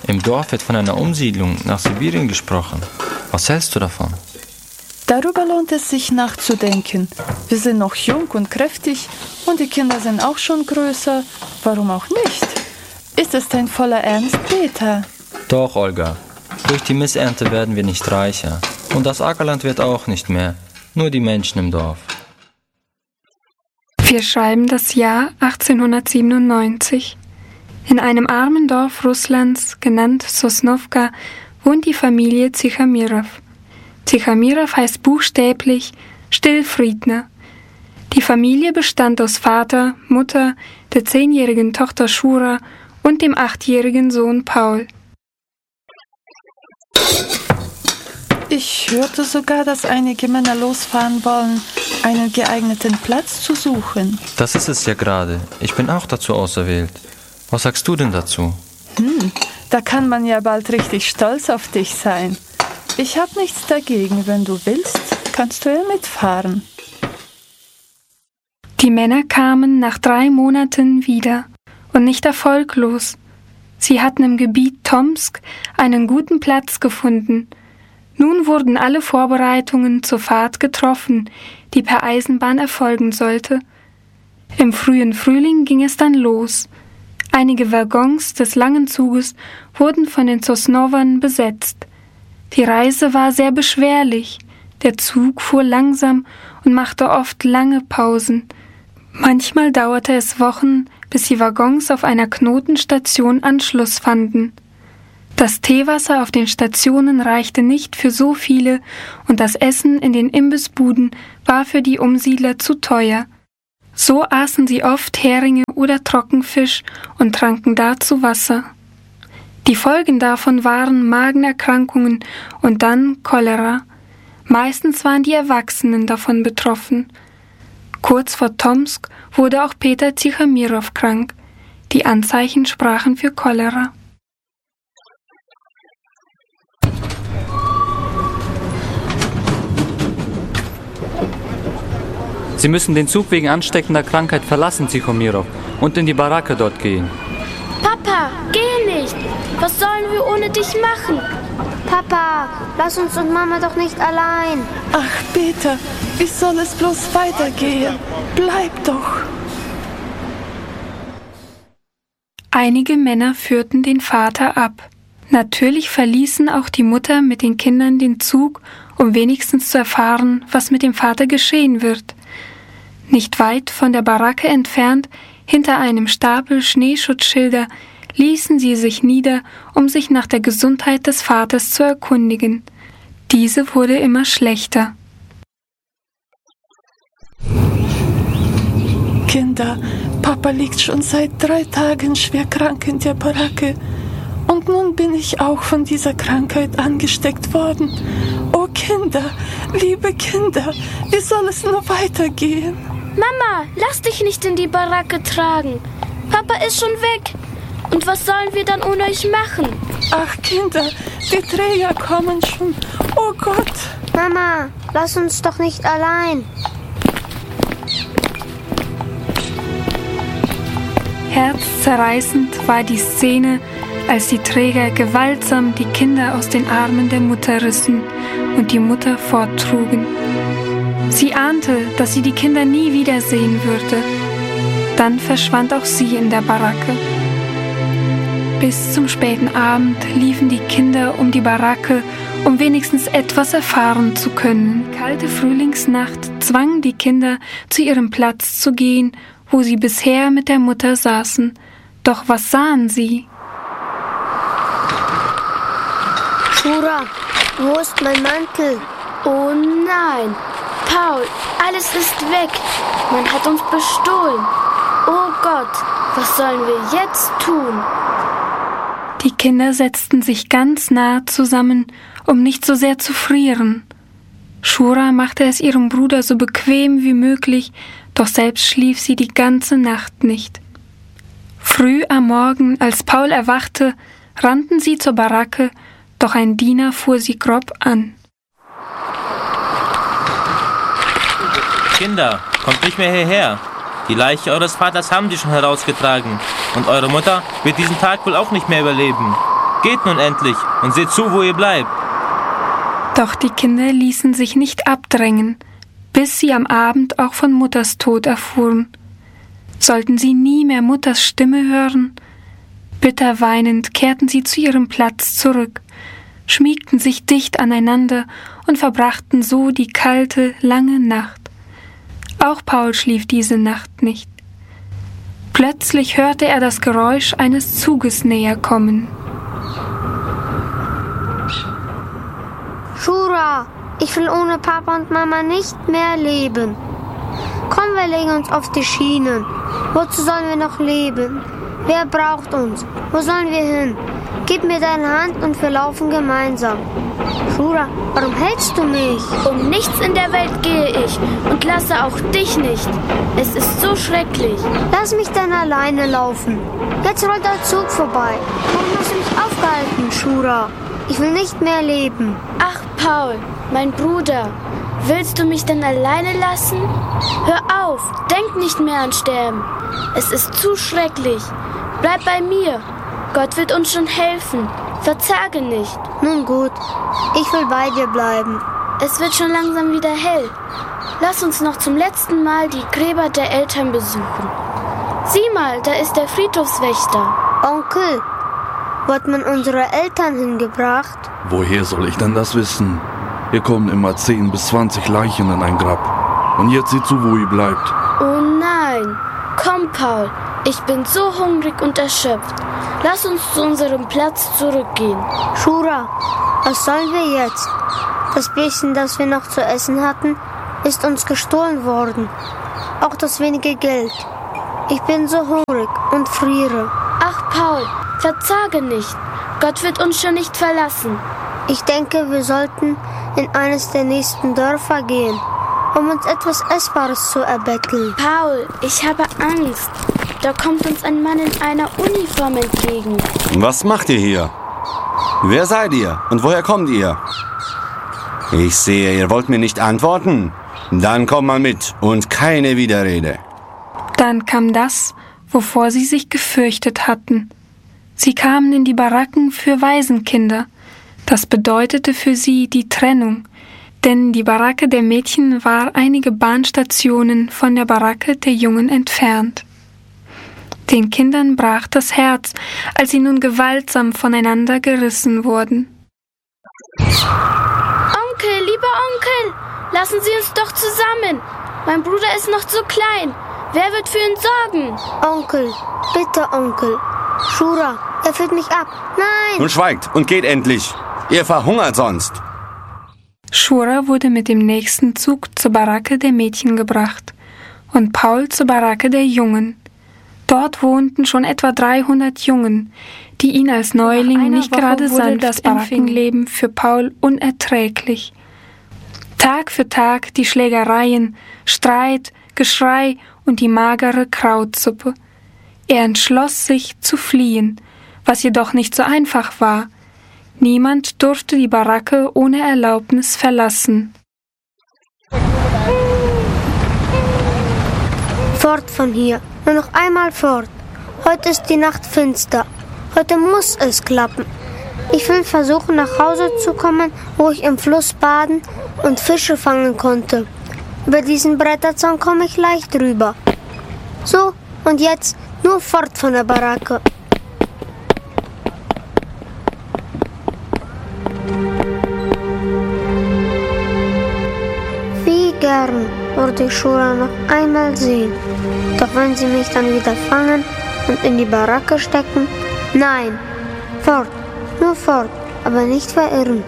Im Dorf wird von einer Umsiedlung nach Sibirien gesprochen. Was hältst du davon? Darüber lohnt es sich nachzudenken. Wir sind noch jung und kräftig und die Kinder sind auch schon größer. Warum auch nicht? Ist es dein voller Ernst, Peter? Doch, Olga. Durch die Missernte werden wir nicht reicher. Und das Ackerland wird auch nicht mehr. Nur die Menschen im Dorf. Wir schreiben das Jahr 1897. In einem armen Dorf Russlands, genannt Sosnowka, wohnt die Familie Tichomirow. Tichomirow heißt buchstäblich Stillfriedner. Die Familie bestand aus Vater, Mutter, der 10-jährigen Tochter Schura und dem 8-jährigen Sohn Paul. Ich hörte sogar, dass einige Männer losfahren wollen, einen geeigneten Platz zu suchen. Das ist es ja gerade. Ich bin auch dazu auserwählt. Was sagst du denn dazu? Da kann man ja bald richtig stolz auf dich sein. Ich habe nichts dagegen. Wenn du willst, kannst du ja mitfahren. Die Männer kamen nach 3 Monaten wieder und nicht erfolglos. Sie hatten im Gebiet Tomsk einen guten Platz gefunden. Nun wurden alle Vorbereitungen zur Fahrt getroffen, die per Eisenbahn erfolgen sollte. Im frühen Frühling ging es dann los. Einige Waggons des langen Zuges wurden von den Sosnowern besetzt. Die Reise war sehr beschwerlich. Der Zug fuhr langsam und machte oft lange Pausen. Manchmal dauerte es Wochen, bis die Waggons auf einer Knotenstation Anschluss fanden. Das Teewasser auf den Stationen reichte nicht für so viele und das Essen in den Imbissbuden war für die Umsiedler zu teuer. So aßen sie oft Heringe oder Trockenfisch und tranken dazu Wasser. Die Folgen davon waren Magenerkrankungen und dann Cholera. Meistens waren die Erwachsenen davon betroffen. Kurz vor Tomsk wurde auch Peter Tichomirow krank. Die Anzeichen sprachen für Cholera. Sie müssen den Zug wegen ansteckender Krankheit verlassen, Tichomirow, und in die Baracke dort gehen. Papa, geh nicht! Was sollen wir ohne dich machen? Papa, lass uns und Mama doch nicht allein. Ach, Peter, wie soll es bloß weitergehen? Bleib doch! Einige Männer führten den Vater ab. Natürlich verließen auch die Mutter mit den Kindern den Zug, um wenigstens zu erfahren, was mit dem Vater geschehen wird. Nicht weit von der Baracke entfernt, hinter einem Stapel Schneeschutzschilder, ließen sie sich nieder, um sich nach der Gesundheit des Vaters zu erkundigen. Diese wurde immer schlechter. Kinder, Papa liegt schon seit 3 Tagen schwer krank in der Baracke. Und nun bin ich auch von dieser Krankheit angesteckt worden. Oh Kinder, liebe Kinder, wie soll es nur weitergehen? Mama, lass dich nicht in die Baracke tragen. Papa ist schon weg. Und was sollen wir dann ohne euch machen? Ach Kinder, die Träger kommen schon. Oh Gott. Mama, lass uns doch nicht allein. Herzzerreißend war die Szene, als die Träger gewaltsam die Kinder aus den Armen der Mutter rissen und die Mutter forttrugen. Sie ahnte, dass sie die Kinder nie wiedersehen würde. Dann verschwand auch sie in der Baracke. Bis zum späten Abend liefen die Kinder um die Baracke, um wenigstens etwas erfahren zu können. Die kalte Frühlingsnacht zwang die Kinder, zu ihrem Platz zu gehen, wo sie bisher mit der Mutter saßen. Doch was sahen sie? Schura, wo ist mein Mantel? Oh nein! Paul, alles ist weg. Man hat uns bestohlen. Oh Gott, was sollen wir jetzt tun? Die Kinder setzten sich ganz nah zusammen, um nicht so sehr zu frieren. Schura machte es ihrem Bruder so bequem wie möglich, doch selbst schlief sie die ganze Nacht nicht. Früh am Morgen, als Paul erwachte, rannten sie zur Baracke, doch ein Diener fuhr sie grob an. Kinder, kommt nicht mehr hierher. Die Leiche eures Vaters haben die schon herausgetragen. Und eure Mutter wird diesen Tag wohl auch nicht mehr überleben. Geht nun endlich und seht zu, wo ihr bleibt. Doch die Kinder ließen sich nicht abdrängen, bis sie am Abend auch von Mutters Tod erfuhren. Sollten sie nie mehr Mutters Stimme hören? Bitter weinend kehrten sie zu ihrem Platz zurück, schmiegten sich dicht aneinander und verbrachten so die kalte, lange Nacht. Auch Paul schlief diese Nacht nicht. Plötzlich hörte er das Geräusch eines Zuges näher kommen. Shura, ich will ohne Papa und Mama nicht mehr leben. Komm, wir legen uns auf die Schienen. Wozu sollen wir noch leben? Wer braucht uns? Wo sollen wir hin? Gib mir deine Hand und wir laufen gemeinsam. Shura, warum hältst du mich? Um nichts in der Welt gehe ich und lasse auch dich nicht. Es ist so schrecklich. Lass mich dann alleine laufen. Jetzt rollt der Zug vorbei. Warum hast du mich aufgehalten, Shura? Ich will nicht mehr leben. Ach, Paul, mein Bruder, willst du mich denn alleine lassen? Hör auf, denk nicht mehr an Sterben. Es ist zu schrecklich. Bleib bei mir. Gott wird uns schon helfen. Verzage nicht. Nun gut, ich will bei dir bleiben. Es wird schon langsam wieder hell. Lass uns noch zum letzten Mal die Gräber der Eltern besuchen. Sieh mal, da ist der Friedhofswächter. Onkel, wo hat man unsere Eltern hingebracht? Woher soll ich denn das wissen? Hier kommen immer 10 bis 20 Leichen in ein Grab. Und jetzt seht zu, wo ihr bleibt. Oh nein. Komm, Paul. Ich bin so hungrig und erschöpft. Lass uns zu unserem Platz zurückgehen. Shura, was sollen wir jetzt? Das bisschen, das wir noch zu essen hatten, ist uns gestohlen worden. Auch das wenige Geld. Ich bin so hungrig und friere. Ach, Paul, verzage nicht. Gott wird uns schon nicht verlassen. Ich denke, wir sollten in eines der nächsten Dörfer gehen, um uns etwas Essbares zu erbetteln. Paul, ich habe Angst. Da kommt uns ein Mann in einer Uniform entgegen. Was macht ihr hier? Wer seid ihr und woher kommt ihr? Ich sehe, ihr wollt mir nicht antworten. Dann kommt mal mit und keine Widerrede. Dann kam das, wovor sie sich gefürchtet hatten. Sie kamen in die Baracken für Waisenkinder. Das bedeutete für sie die Trennung, denn die Baracke der Mädchen war einige Bahnstationen von der Baracke der Jungen entfernt. Den Kindern brach das Herz, als sie nun gewaltsam voneinander gerissen wurden. Onkel, lieber Onkel, lassen Sie uns doch zusammen. Mein Bruder ist noch zu klein. Wer wird für ihn sorgen? Onkel, bitte Onkel. Shura, er führt mich ab. Nein! Nun schweigt und geht endlich. Ihr verhungert sonst. Shura wurde mit dem nächsten Zug zur Baracke der Mädchen gebracht und Paul zur Baracke der Jungen. Dort wohnten schon etwa 300 Jungen, die ihn als Neuling nicht gerade sanft das Barackenleben für Paul unerträglich. Tag für Tag die Schlägereien, Streit, Geschrei und die magere Krautsuppe. Er entschloss sich zu fliehen, was jedoch nicht so einfach war. Niemand durfte die Baracke ohne Erlaubnis verlassen. Fort von hier, nur noch einmal fort. Heute ist die Nacht finster. Heute muss es klappen. Ich will versuchen, nach Hause zu kommen, wo ich im Fluss baden und Fische fangen konnte. Über diesen Bretterzaun komme ich leicht rüber. So, und jetzt nur fort von der Baracke. Wie gern würde ich Shura noch einmal sehen. Doch wenn sie mich dann wieder fangen und in die Baracke stecken, nein, fort, nur fort, aber nicht verirren.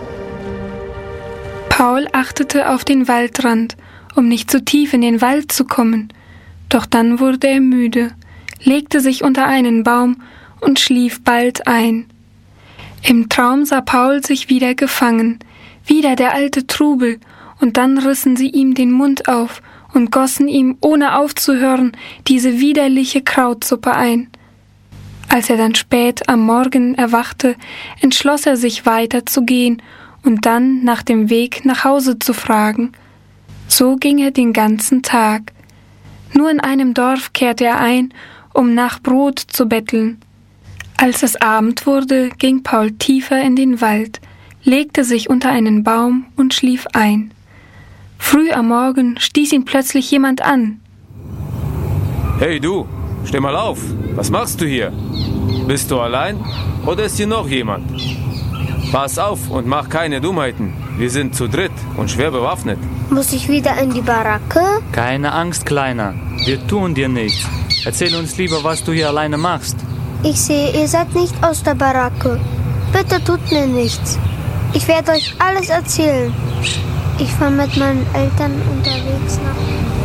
Paul achtete auf den Waldrand, um nicht zu tief in den Wald zu kommen. Doch dann wurde er müde, legte sich unter einen Baum und schlief bald ein. Im Traum sah Paul sich wieder gefangen, wieder der alte Trubel, und dann rissen sie ihm den Mund auf und gossen ihm, ohne aufzuhören, diese widerliche Krautsuppe ein. Als er dann spät am Morgen erwachte, entschloss er sich weiterzugehen und dann nach dem Weg nach Hause zu fragen. So ging er den ganzen Tag. Nur in einem Dorf kehrte er ein, um nach Brot zu betteln. Als es Abend wurde, ging Paul tiefer in den Wald, legte sich unter einen Baum und schlief ein. Früh am Morgen stieß ihn plötzlich jemand an. Hey du, steh mal auf, was machst du hier? Bist du allein oder ist hier noch jemand? Pass auf und mach keine Dummheiten, wir sind zu dritt und schwer bewaffnet. Muss ich wieder in die Baracke? Keine Angst, Kleiner, wir tun dir nichts. Erzähl uns lieber, was du hier alleine machst. Ich sehe, ihr seid nicht aus der Baracke. Bitte tut mir nichts. Ich werde euch alles erzählen. Ich war mit meinen Eltern unterwegs nach